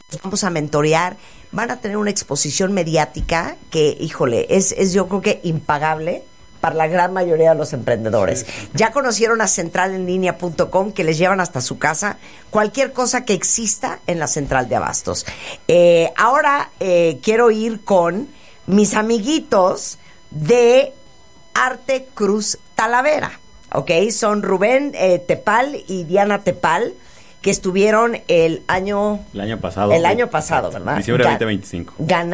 vamos a mentorear, van a tener una exposición mediática que, híjole, es yo creo que impagable para la gran mayoría de los emprendedores. Ya conocieron a centralenlinea.com, que les llevan hasta su casa cualquier cosa que exista en la central de abastos. Ahora quiero ir con mis amiguitos de Arte Cruz Talavera, ¿ok? Son Rubén Tepal y Diana Tepal, que estuvieron el año pasado, ¿verdad? Diciembre de 2025.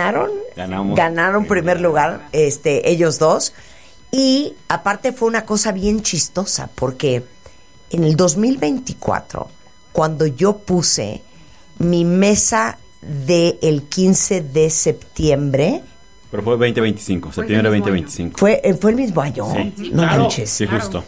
Ganaron primer lugar, ellos dos. Y aparte fue una cosa bien chistosa, porque en el 2024, cuando yo puse mi mesa del 15 de septiembre... Pero fue 2025, septiembre de 2025. ¿Fue el mismo año? Sí, no claro. manches. Sí, justo.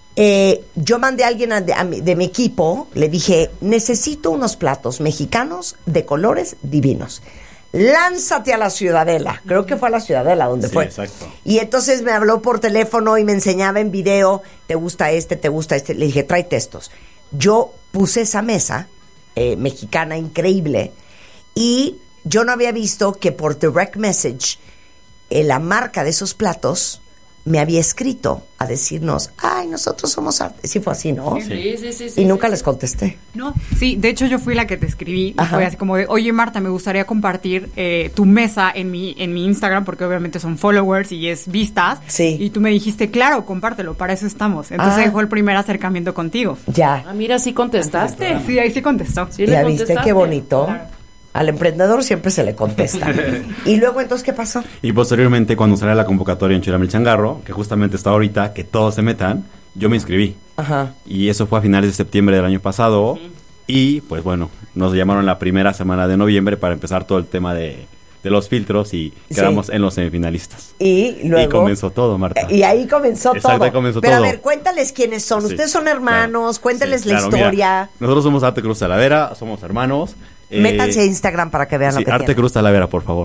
Yo mandé a alguien de mi equipo, le dije, necesito unos platos mexicanos de colores divinos. Lánzate a la Ciudadela. Creo que fue a la Ciudadela donde fue. Exacto. Y entonces me habló por teléfono y me enseñaba en video, ¿te gusta este? Le dije, tráete estos. Yo puse esa mesa mexicana increíble y yo no había visto que por direct message la marca de esos platos me había escrito a decirnos, ay, nosotros somos arte. Sí fue así, ¿no? Sí. Y nunca les contesté. No, sí, de hecho yo fui la que te escribí. Y fue así como de, oye Marta, me gustaría compartir tu mesa en mi Instagram, porque obviamente son followers y es vistas. Sí. Y tú me dijiste, claro, compártelo, para eso estamos. Entonces fue el primer acercamiento contigo. Ya. Ah, mira, sí contestaste. Sí, ahí sí contestó. Sí, ¿Ya viste qué bonito? Claro. Al emprendedor siempre se le contesta. Y luego, entonces, ¿qué pasó? Y posteriormente, cuando salió la convocatoria en Chilame el Changarro, que justamente está ahorita, que todos se metan, yo me inscribí. Ajá. Y eso fue a finales de septiembre del año pasado. Y, pues bueno, nos llamaron la primera semana de noviembre para empezar todo el tema de los filtros y quedamos en los semifinalistas. Y luego... Y comenzó todo, Marta. Y ahí comenzó Exacto, todo. ahí comenzó Pero todo. a ver, cuéntales quiénes son. Sí, Ustedes son hermanos, claro. cuéntales Sí, la claro, historia. mira, nosotros somos Arte Cruz Talavera, somos hermanos. Métanse a Instagram para que vean lo que Arte tienen. Cruz Talavera, por favor.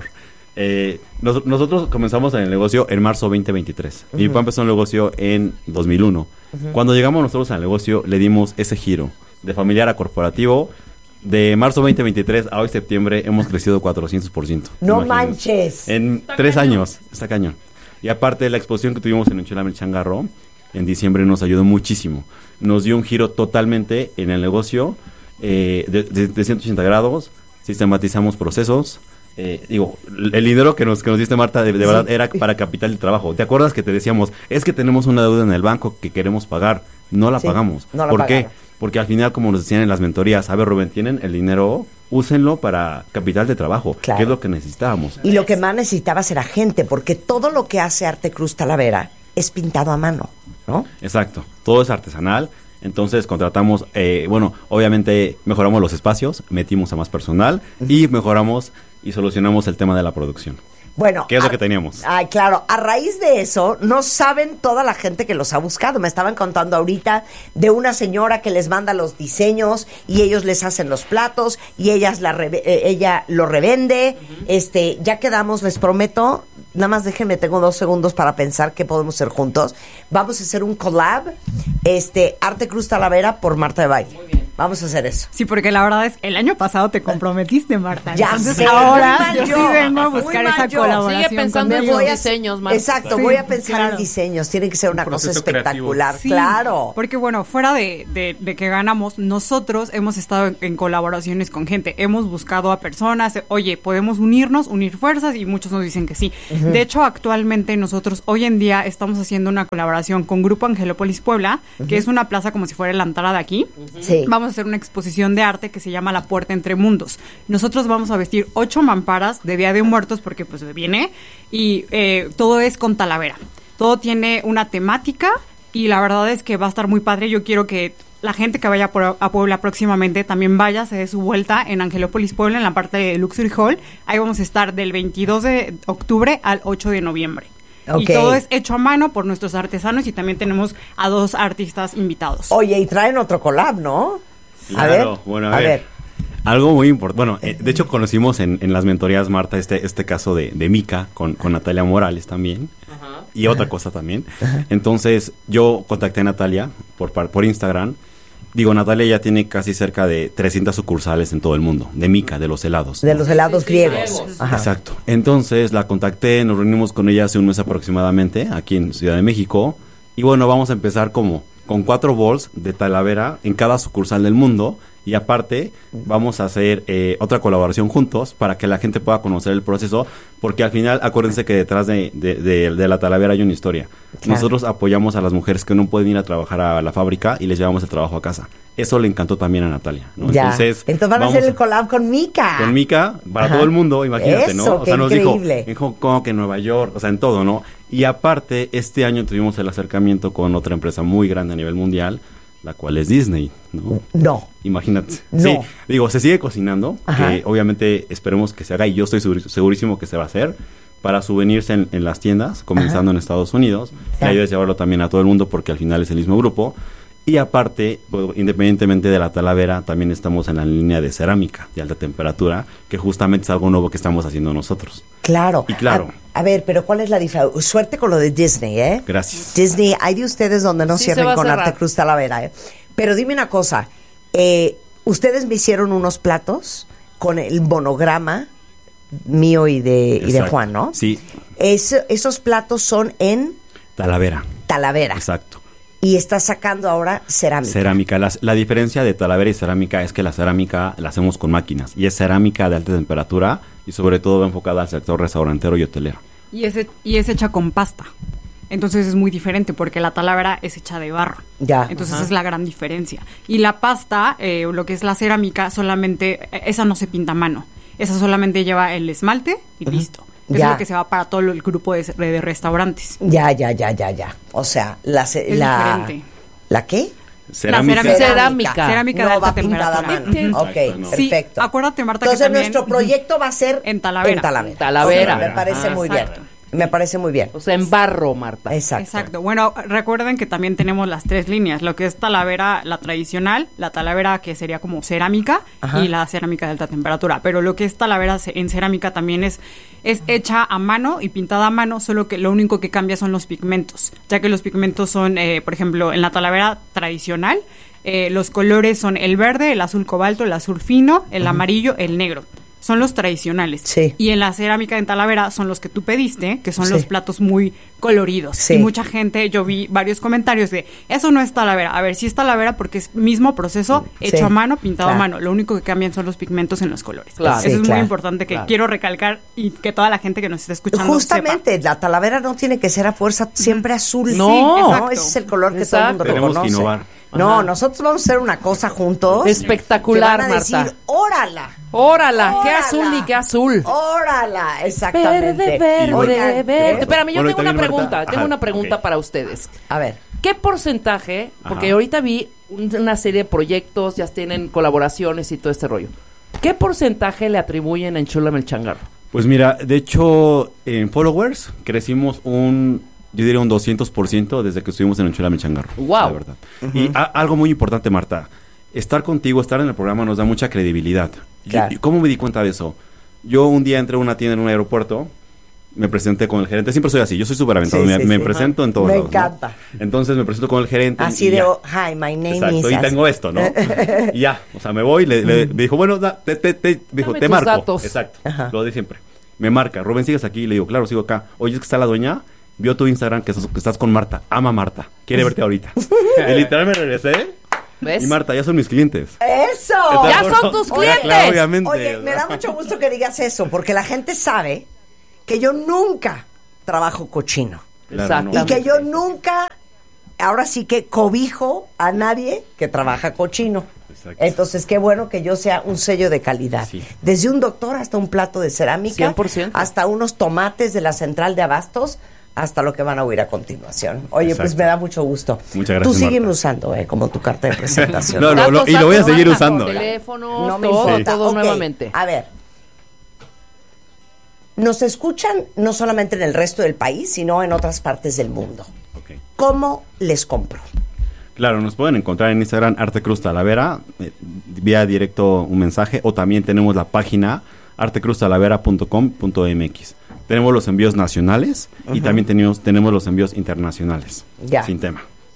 Nosotros comenzamos en el negocio en marzo 2023. Mi papá empezó el negocio en 2001. Cuando llegamos nosotros al negocio, le dimos ese giro de familiar a corporativo. De marzo 2023 a hoy septiembre hemos crecido 400%. No imagínense. manches. En 3 años. Está cañón. Y aparte, la exposición que tuvimos en Chilame el Changarro en diciembre nos ayudó muchísimo. Nos dio un giro totalmente en el negocio. De 180 grados, sistematizamos procesos. El dinero que nos diste, Marta, de verdad era para capital de trabajo. ¿Te acuerdas que te decíamos, es que tenemos una deuda en el banco que queremos pagar? No la pagamos. No la ¿Por pagaron. qué? Porque al final, como nos decían en las mentorías, a ver, Rubén, tienen el dinero, úsenlo para capital de trabajo, Claro. que es lo que necesitábamos. Y lo que más necesitabas era gente, porque todo lo que hace Arte Cruz Talavera es pintado a mano, ¿no? Exacto, todo es artesanal. Entonces contratamos, obviamente mejoramos los espacios, metimos a más personal y mejoramos y solucionamos el tema de la producción. Bueno, ¿Qué es lo que teníamos? Ay, claro, a raíz de eso, no saben toda la gente que los ha buscado. Me estaban contando ahorita de una señora que les manda los diseños y ellos les hacen los platos y ella lo revende. Ya quedamos, les prometo, nada más déjenme, tengo 2 segundos para pensar qué podemos hacer juntos. Vamos a hacer un collab, Arte Cruz Talavera por Marta de Valle. Muy bien. Vamos a hacer eso. Sí, porque la verdad es, el año pasado te comprometiste, Marta. Ya Entonces sé, ahora muy mal yo yo, sí vengo a muy buscar mal esa yo. colaboración. Sigue pensando contigo. en los diseños, Marta. Exacto, Sí, voy a pensar claro. en diseños. Tiene que ser una cosa proceso espectacular, Sí, claro. porque bueno, fuera de que ganamos, nosotros hemos estado en colaboraciones con gente, hemos buscado a personas, oye, podemos unir fuerzas y muchos nos dicen que sí. De hecho, actualmente nosotros hoy en día estamos haciendo una colaboración con Grupo Angelópolis Puebla, que es una plaza como si fuera la entrada de aquí. Sí. Vamos a hacer una exposición de arte que se llama La Puerta Entre Mundos. Nosotros vamos a vestir 8 mamparas de Día de Muertos porque pues viene y todo es con Talavera. Todo tiene una temática y la verdad es que va a estar muy padre. Yo quiero que la gente que vaya a Puebla próximamente también vaya, se dé su vuelta en Angelópolis Puebla, en la parte de Luxury Hall. Ahí vamos a estar del 22 de octubre al 8 de noviembre. Ok. Y todo es hecho a mano por nuestros artesanos y también tenemos a 2 artistas invitados. Oye, y traen otro collab, ¿no? Claro, bueno, a ver. Algo muy importante. Bueno, de hecho conocimos en las mentorías, Marta, este caso de Mica con Natalia Morales también. Ajá. Y otra cosa también. Ajá. Entonces, yo contacté a Natalia por Instagram Digo, Natalia ya tiene casi cerca de 300 sucursales en todo el mundo, de Mica, de los helados. De los helados griegos. Ajá. Exacto. Entonces la contacté, nos reunimos con ella hace un mes aproximadamente, aquí en Ciudad de México. Y bueno, vamos a empezar con 4 bowls de Talavera en cada sucursal del mundo. Y aparte, vamos a hacer otra colaboración juntos para que la gente pueda conocer el proceso, porque al final, acuérdense que detrás de la Talavera hay una historia. Claro. Nosotros apoyamos a las mujeres que no pueden ir a trabajar a la fábrica y les llevamos el trabajo a casa. Eso le encantó también a Natalia, ¿no? Ya. Entonces van a hacer el collab con Mica. Con Mica, para todo el mundo, imagínate, eso, ¿no? O sea, nos increíble. dijo en Hong Kong, en Nueva York, o sea, en todo, ¿no? Y aparte, este año tuvimos el acercamiento con otra empresa muy grande a nivel mundial, la cual es Disney, ¿no? No. Imagínate. No. Sí, digo, se sigue cocinando, que obviamente esperemos que se haga, y yo estoy segurísimo que se va a hacer, para souvenirs en las tiendas, comenzando en Estados Unidos. La idea es llevarlo también a todo el mundo, porque al final es el mismo grupo. Y aparte, pues, independientemente de la Talavera, también estamos en la línea de cerámica de alta temperatura, que justamente es algo nuevo que estamos haciendo nosotros. Claro. Y claro. A ver, pero ¿cuál es la diferencia? Suerte con lo de Disney, ¿eh? Gracias. Disney, hay de ustedes donde no cierren con Arte Cruz Talavera, ¿eh? Pero dime una cosa, ustedes me hicieron unos platos con el monograma mío y de Juan, ¿no? Sí. Esos platos son en... Talavera. Exacto. Y estás sacando ahora cerámica. Cerámica. La diferencia de Talavera y cerámica es que la cerámica la hacemos con máquinas. Y es cerámica de alta temperatura y sobre todo va enfocada al sector restaurantero y hotelero. Y es hecha con pasta. Entonces es muy diferente porque la Talavera es hecha de barro. Ya. Entonces es la gran diferencia. Y la pasta, lo que es la cerámica, solamente, esa no se pinta a mano. Esa solamente lleva el esmalte y listo. Es lo que se va para todo el grupo de restaurantes. Ya. O sea, ¿la qué? Cerámica. Cerámica de alta temperatura. Ok, sí, perfecto. Acuérdate, Marta, entonces que también... nuestro proyecto va a ser en Talavera. Okay, me parece muy bien. Me parece muy bien. O sea, en barro, Marta. Exacto. Bueno, recuerden que también tenemos las 3 líneas, lo que es Talavera, la tradicional, la Talavera que sería como cerámica y la cerámica de alta temperatura. Pero lo que es Talavera en cerámica también es hecha a mano y pintada a mano, solo que lo único que cambia son los pigmentos, ya que los pigmentos son, por ejemplo, en la Talavera tradicional, los colores son el verde, el azul cobalto, el azul fino, el amarillo, el negro. Son los tradicionales. Sí. Y en la cerámica en Talavera son los que tú pediste, que son los platos muy coloridos. Sí. Y mucha gente, yo vi varios comentarios de, eso no es Talavera. A ver, sí es Talavera porque es mismo proceso, hecho a mano, pintado a mano. Lo único que cambian son los pigmentos en los colores. Claro. Eso es muy importante que quiero recalcar y que toda la gente que nos está escuchando justamente sepa. La Talavera no tiene que ser a fuerza siempre azul. No. Ese es el color que todo el mundo Tenemos reconoce. que innovar. No, nosotros vamos a hacer una cosa juntos. Espectacular, que van a Marta. decir, ¡órala! ¡Órala! ¡Qué azul ni qué azul! ¡Órala! Exactamente. Verde. Bueno, Espérame, yo bueno, tengo una también, pregunta. Marta. Tengo una pregunta Ok. para ustedes. A ver. ¿Qué porcentaje? Porque ahorita vi una serie de proyectos, ya tienen colaboraciones y todo este rollo. ¿Qué porcentaje le atribuyen a Enchúlame el Changarro? Pues mira, de hecho, en followers crecimos yo diría un 200% desde que estuvimos en Enchúlame el Changarro. Wow. La verdad. Y algo muy importante, Marta. Estar contigo, estar en el programa nos da mucha credibilidad. Claro. ¿Y cómo me di cuenta de eso? Yo un día entré a una tienda en un aeropuerto, me presenté con el gerente. Siempre soy así, yo soy súper aventado. Me presento en todos lados, Me encanta. ¿no? Entonces me presento con el gerente. Así y de, ya. hi, my name Exacto, is... y tengo esto, ¿no? Y ya, o sea, me voy, me dijo, bueno, me dijo, Dame te tus marco. datos. Exacto, Ajá. lo de siempre. Me marca, Rubén, ¿sigues aquí? Le digo, claro, sigo acá. Oye, es que está la doña, vio tu Instagram que estás con Marta, ama a Marta, quiere verte ahorita. Y literal me regresé. ¿Ves? Y Marta, ya son mis clientes. ¡Eso! ¡Ya son tus clientes! Claro, obviamente. Oye, me da mucho gusto que digas eso, porque la gente sabe que yo nunca trabajo cochino. Claro, Y que yo nunca, ahora sí que cobijo a nadie que trabaja cochino. Exacto. Entonces, qué bueno que yo sea un sello de calidad. Sí. Desde un doctor hasta un plato de cerámica, 100%. hasta unos tomates de la central de abastos, hasta lo que van a oír a continuación. Oye, Exacto. pues me da mucho gusto. Muchas gracias, Tú sígueme Marta. usando, como tu carta de presentación. No, Datos, y lo voy a seguir Marta, usando. Teléfonos, No me todo, importa. todo Ok, nuevamente. A ver. Nos escuchan no solamente en el resto del país, sino en otras partes del mundo. Ok. ¿Cómo les compro? Claro, nos pueden encontrar en Instagram Arte Cruz Talavera, vía directo un mensaje, o también tenemos la página artecruztalavera.com.mx. Tenemos los envíos nacionales y también tenemos los envíos internacionales. Ya. Sin tema.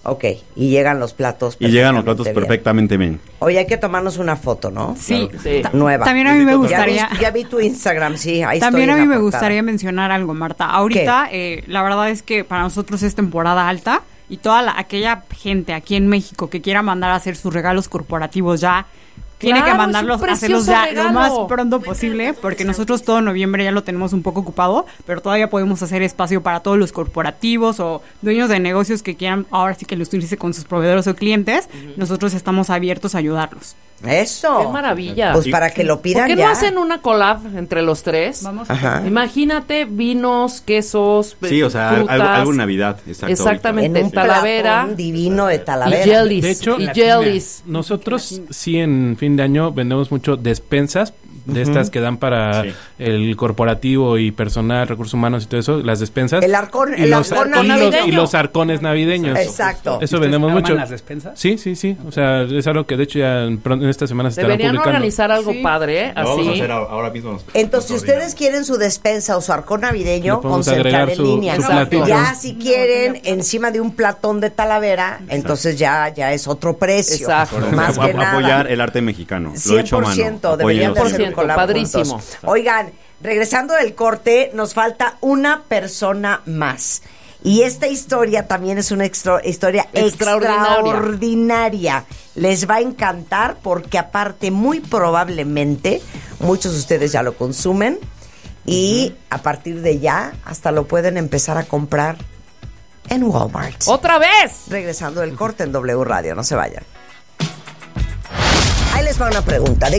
Ok, y llegan los platos Y llegan los platos bien. perfectamente bien. Oye, hay que tomarnos una foto, ¿no? Sí, Claro Sí. Nueva. También a mí me gustaría... Ya vi tu Instagram, sí, ahí También a estoy mí en la me portada. gustaría mencionar algo, Marta. Ahorita, la verdad es que para nosotros es temporada alta y toda aquella gente aquí en México que quiera mandar a hacer sus regalos corporativos ya, tiene que Claro, mandarlos es un a hacerlos precioso ya lo regalo. más pronto posible, porque nosotros todo noviembre ya lo tenemos un poco ocupado, pero todavía podemos hacer espacio para todos los corporativos o dueños de negocios que quieran ahora sí que lo utilice con sus proveedores o clientes. Nosotros estamos abiertos a ayudarlos. Eso. Qué maravilla. Pues para que lo pidan ¿Por qué ya. no hacen una collab entre los tres? Vamos. Ajá. Imagínate vinos, quesos, Sí, o sea, frutas. algo en Navidad. Exacto. Exactamente. En un Talavera. platón divino de Y Talavera. jellies. De hecho, y jellies. nosotros sí en fin de año vendemos mucho despensas de estas que dan para Sí. el corporativo y personal, recursos humanos y todo eso, las despensas. El arcón- y el los, arcón y los- navideño. y los arcones navideños. Exacto. Eso vendemos mucho. las despensas? Sí. O sea, es algo que de hecho ya en esta semana se estará Deberían publicando. organizar algo Sí. padre, ¿eh? Lo vamos a Así. hacer ahora mismo. Entonces, si ustedes quieren su despensa o su arcón navideño, Le podemos con Central agregar en su- línea. su Exacto. platillo. Ya si quieren encima de un platón de Talavera, entonces ya es otro precio. Exacto. Más que nada. Apoyar el arte mexicano. Lo he hecho a mano. 100%, deberían de hacer un 100%, collab padrísimo. juntos. Oigan, regresando del corte, nos falta una persona más. Y esta historia también es una historia extraordinaria. Les va a encantar porque aparte muy probablemente muchos de ustedes ya lo consumen y a partir de ya hasta lo pueden empezar a comprar en Walmart. ¡Otra vez! Regresando del corte en W Radio, no se vayan. Ahí les va una pregunta. ¿De